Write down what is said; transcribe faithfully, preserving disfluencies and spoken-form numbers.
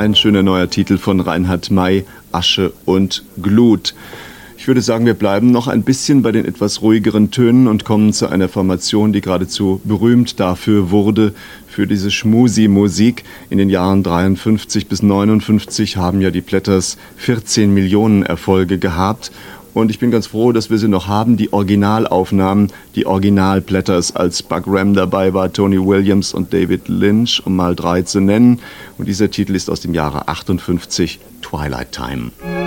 Ein schöner neuer Titel von Reinhard May, Asche und Glut. Ich würde sagen, wir bleiben noch ein bisschen bei den etwas ruhigeren Tönen und kommen zu einer Formation, die geradezu berühmt dafür wurde, für diese Schmusi-Musik. In den Jahren dreiundfünfzig bis neunundfünfzig haben ja die Platters vierzehn Millionen Erfolge gehabt. Und ich bin ganz froh, dass wir sie noch haben, die Originalaufnahmen, die Original-Platters, als Buck Ram dabei war, Tony Williams und David Lynch, um mal drei zu nennen. Und dieser Titel ist aus dem Jahre achtundfünfzig, Twilight Time.